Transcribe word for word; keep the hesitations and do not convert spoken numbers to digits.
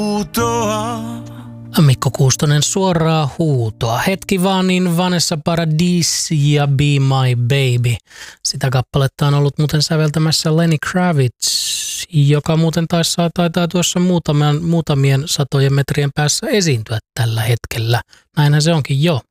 Mikko Kuustonen, suoraa huutoa. Hetki vaan, niin Vanessa Paradis ja Be My Baby. Sitä kappaletta on ollut muuten säveltämässä Lenny Kravitz, joka muuten taisi, taitaa tuossa muutamien, muutamien satojen metrien päässä esiintyä tällä hetkellä. Näinhän se onkin jo.